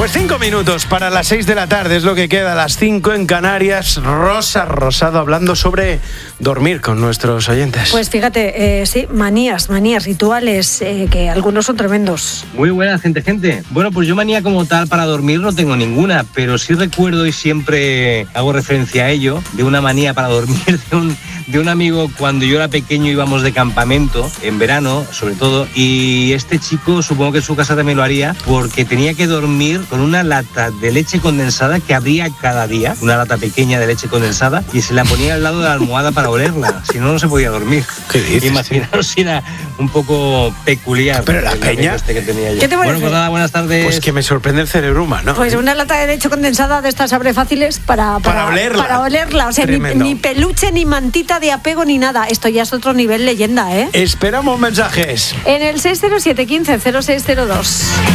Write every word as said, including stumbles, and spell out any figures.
Pues cinco minutos para las seis de la tarde, es lo que queda, a las cinco en Canarias. Rosa Rosado hablando sobre dormir con nuestros oyentes. Pues fíjate, eh, sí, manías, manías, rituales, eh, que algunos son tremendos. Muy buena, gente, gente. Bueno, pues yo manía como tal para dormir no tengo ninguna, pero sí recuerdo y siempre hago referencia a ello, de una manía para dormir de un, de un amigo cuando yo era pequeño, íbamos de campamento, en verano sobre todo, y este chico supongo que en su casa también lo haría, porque tenía que dormir con una lata de leche condensada que abría cada día, una lata pequeña de leche condensada, y se la ponía al lado de la almohada para olerla, si no, no se podía dormir. ¿Qué dices? Imaginaros si era un poco peculiar. Pero la el peña, este que tenía yo. ¿Qué te parece? Bueno, pues nada, buenas tardes. Pues que me sorprende el cerebro humano. Pues una lata de leche condensada de estas abre fáciles para, para, Para olerla. Para olerla, o sea, ni, ni peluche, ni mantita de apego, ni nada. Esto ya es otro nivel leyenda, ¿eh? Esperamos mensajes. En el seis cero siete, quince, cero seis cero dos.